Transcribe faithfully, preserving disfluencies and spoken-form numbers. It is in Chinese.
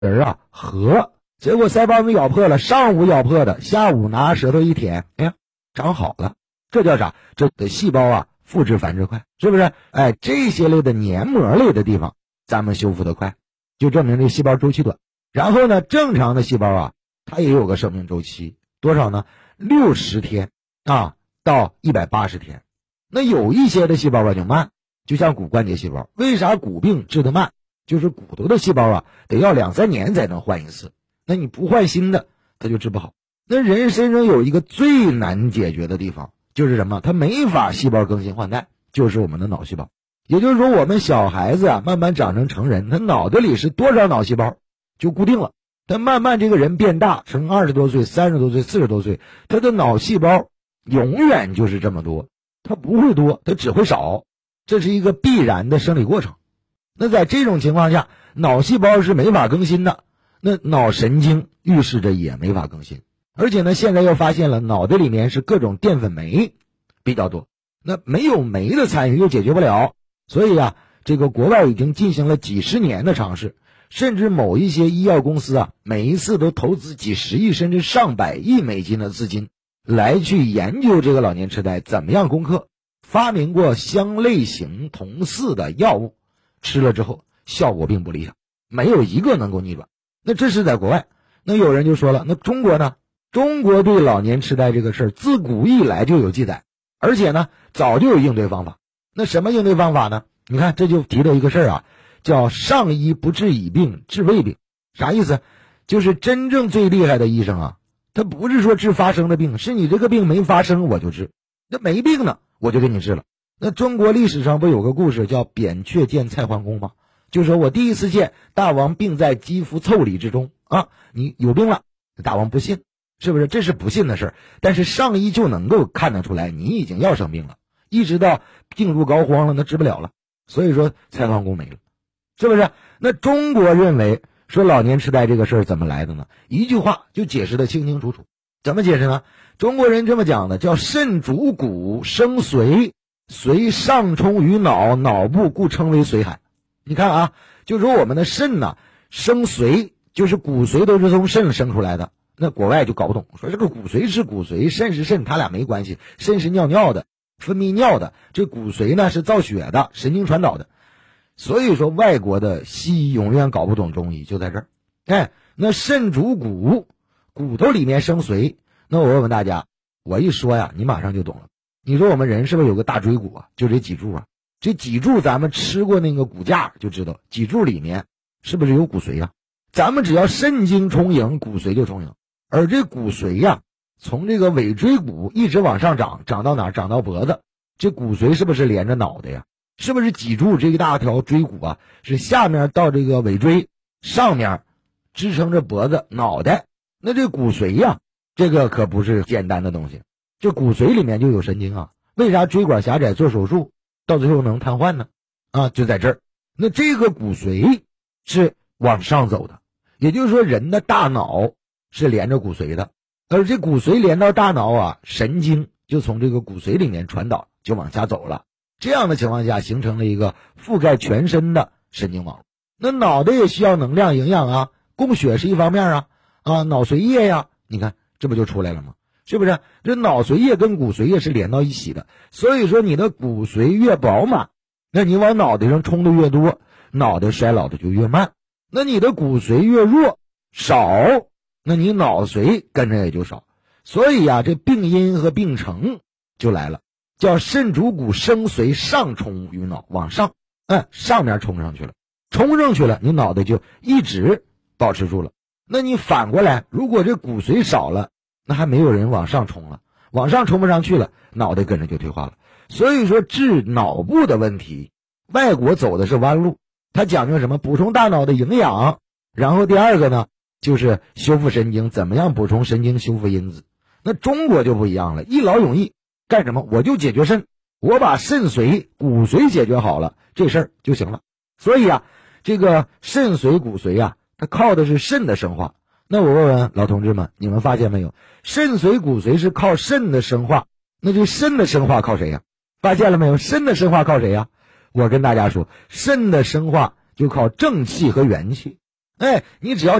人啊合，结果腮帮子咬破了，上午咬破的，下午拿舌头一舔，哎呀，长好了。这叫啥？这的细胞啊复制繁殖快，是不是？哎，这些类的黏膜类的地方，咱们修复的快，就证明这细胞周期短。然后呢，正常的细胞啊，它也有个生命周期，多少呢？六十天啊到一百八十天。那有一些的细胞啊就慢，就像骨关节细胞，为啥骨病治得慢？就是骨头的细胞啊，得要两三年才能换一次。那你不换新的，它就治不好。那人身上有一个最难解决的地方，就是什么？它没法细胞更新换代，就是我们的脑细胞。也就是说，我们小孩子啊，慢慢长成成人，他脑子里是多少脑细胞就固定了。他慢慢这个人变大，成二十多岁、三十多岁、四十多岁，他的脑细胞永远就是这么多，他不会多，他只会少，这是一个必然的生理过程。那在这种情况下，脑细胞是没法更新的，那脑神经预示着也没法更新。而且呢，现在又发现了脑袋里面是各种淀粉酶比较多，那没有酶的参与又解决不了，所以啊，这个国外已经进行了几十年的尝试，甚至某一些医药公司啊，每一次都投资几十亿甚至上百亿美金的资金来去研究这个老年痴呆怎么样攻克，发明过相类型同似的药物，吃了之后效果并不理想，没有一个能够逆转。那这是在国外。那有人就说了，那中国呢？中国对老年痴呆这个事儿自古以来就有记载，而且呢早就有应对方法。那什么应对方法呢？你看这就提到一个事儿啊，叫上医不治已病治未病。啥意思？就是真正最厉害的医生啊，他不是说治发生的病，是你这个病没发生我就治，那没病呢我就给你治了。那中国历史上不有个故事叫扁鹊见蔡桓公吗？就说我第一次见大王病在肌肤腠理之中啊，你有病了。大王不信，是不是？这是不信的事儿，但是上医就能够看得出来你已经要生病了，一直到病入膏肓了，那治不了了。所以说蔡桓公没了，是不是？那中国认为说老年痴呆这个事儿怎么来的呢？一句话就解释得清清楚楚。怎么解释呢？中国人这么讲的，叫肾主骨生髓，髓上冲于脑，脑部故称为髓海。你看啊，就说我们的肾呢、啊、生髓，就是骨髓都是从肾生出来的。那国外就搞不懂，说这个骨髓是骨髓，肾是肾，它俩没关系。肾是尿尿的，分泌尿的，这骨髓呢是造血的，神经传导的。所以说外国的西医永远搞不懂中医，就在这儿。哎，那肾主骨，骨头里面生髓。那我问问大家，我一说呀，你马上就懂了。你说我们人是不是有个大椎骨啊？就这脊柱啊，这脊柱咱们吃过那个骨架就知道，脊柱里面是不是有骨髓啊？咱们只要肾经充盈，骨髓就充盈。而这骨髓呀，从这个尾椎骨一直往上长，长到哪儿？长到脖子。这骨髓是不是连着脑袋呀？是不是脊柱这一大条椎骨啊，是下面到这个尾椎，上面支撑着脖子、脑袋？那这骨髓呀，这个可不是简单的东西。这骨髓里面就有神经啊，为啥椎管狭窄做手术到最后能瘫痪呢？啊，就在这儿。那这个骨髓是往上走的，也就是说人的大脑是连着骨髓的，而这骨髓连到大脑啊，神经就从这个骨髓里面传导，就往下走了。这样的情况下，形成了一个覆盖全身的神经网络。那脑袋也需要能量营养啊，供血是一方面啊，啊，脑髓液呀，你看这不就出来了吗？是不是？这脑髓液跟骨髓液是连到一起的，所以说你的骨髓越饱满，那你往脑袋上冲的越多，脑袋衰老的就越慢。那你的骨髓越弱少，那你脑髓跟着也就少。所以啊，这病因和病程就来了，叫肾主骨生髓上冲于脑，往上，哎，上面冲上去了，冲上去了，你脑袋就一直保持住了。那你反过来，如果这骨髓少了，那还没有人往上冲了，往上冲不上去了，脑袋跟着就退化了。所以说治脑部的问题，外国走的是弯路，它讲究什么？补充大脑的营养，然后第二个呢，就是修复神经，怎么样补充神经修复因子。那中国就不一样了，一劳永逸，干什么？我就解决肾，我把肾髓、骨髓解决好了，这事儿就行了。所以啊，这个肾髓、骨髓啊，它靠的是肾的生化。那我问问老同志们，你们发现没有？肾髓、骨髓是靠肾的生化，那这肾的生化靠谁呀？发现了没有？肾的生化靠谁呀？我跟大家说，肾的生化就靠正气和元气。 哎，你只要